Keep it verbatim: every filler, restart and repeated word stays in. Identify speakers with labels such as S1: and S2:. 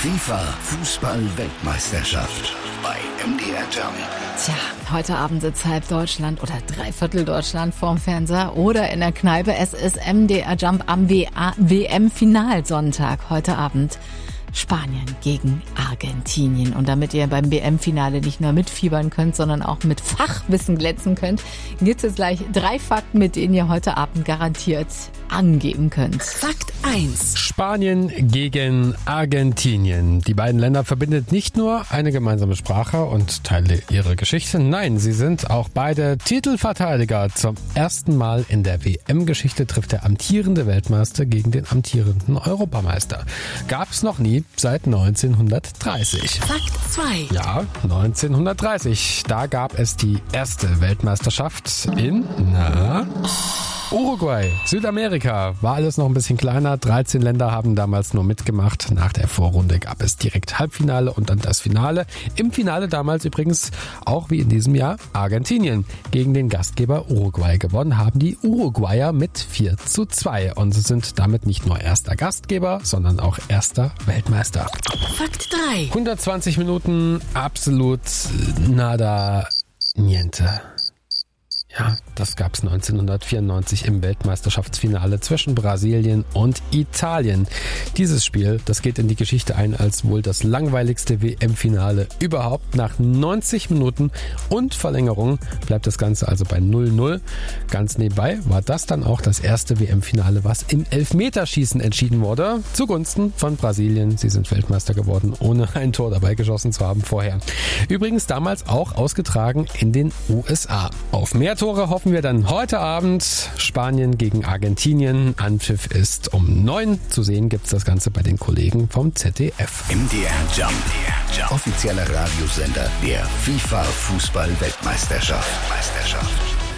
S1: FIFA Fußball-Weltmeisterschaft bei M D R Jump.
S2: Tja, heute Abend sitzt halb Deutschland oder dreiviertel Deutschland vorm Fernseher oder in der Kneipe. Es ist M D R Jump am W M-Finalsonntag. Heute Abend Spanien gegen Argentinien. Und damit ihr beim W M-Finale nicht nur mitfiebern könnt, sondern auch mit Fachwissen glänzen könnt, gibt es jetzt gleich drei Fakten, mit denen ihr heute Abend garantiert angeben könnt.
S3: Fakt eins.
S4: Spanien gegen Argentinien. Die beiden Länder verbindet nicht nur eine gemeinsame Sprache und Teile ihrer Geschichte. Nein, sie sind auch beide Titelverteidiger. Zum ersten Mal in der W M-Geschichte trifft der amtierende Weltmeister gegen den amtierenden Europameister. Gab es noch nie seit neunzehnhundertdreißig.
S3: Fakt zwei.
S4: Ja, neunzehnhundertdreißig. Da gab es die erste Weltmeisterschaft in, na... Uruguay, Südamerika, war alles noch ein bisschen kleiner. dreizehn Länder haben damals nur mitgemacht. Nach der Vorrunde gab es direkt Halbfinale und dann das Finale. Im Finale damals übrigens, auch wie in diesem Jahr, Argentinien. Gegen den Gastgeber Uruguay gewonnen haben die Uruguayer mit vier zu zwei und sind damit nicht nur erster Gastgeber, sondern auch erster Weltmeister.
S3: Fakt drei.
S4: hundertzwanzig Minuten, absolut nada niente. Ja, das gab's neunzehnhundertvierundneunzig im Weltmeisterschaftsfinale zwischen Brasilien und Italien. Dieses Spiel, das geht in die Geschichte ein als wohl das langweiligste W M-Finale überhaupt. Nach neunzig Minuten und Verlängerung bleibt das Ganze also bei null null. Ganz nebenbei war das dann auch das erste W M-Finale, was im Elfmeterschießen entschieden wurde, zugunsten von Brasilien. Sie sind Weltmeister geworden, ohne ein Tor dabei geschossen zu haben vorher. Übrigens damals auch ausgetragen in den U S A. Auf mehr Tore hoffen wir dann heute Abend. Spanien gegen Argentinien. Anpfiff ist um neun. Zu sehen gibt's das Ganze bei den Kollegen vom Z D F.
S1: M D R Jump, offizieller Radiosender der FIFA Fußball-Weltmeisterschaft.